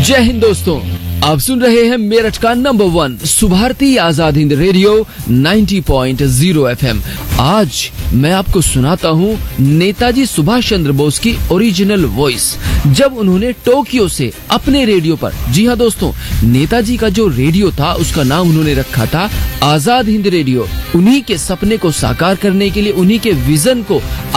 जय हिंद दोस्तों, आप सुन रहे हैं मेरठ का number 1 Subharti Azad Hind radio 90.0 FM। आज मैं आपको सुनाता हूँ नेताजी सुभाष चंद्र बोस की ओरिजिनल वॉइस, जब उन्होंने टोक्यो से अपने रेडियो पर, जी हाँ दोस्तों, नेताजी का जो रेडियो था उसका नाम उन्होंने रखा था आजाद हिंद रेडियो। उन्हीं के सपने को साकार करने के लिए, उन्हीं के विजन को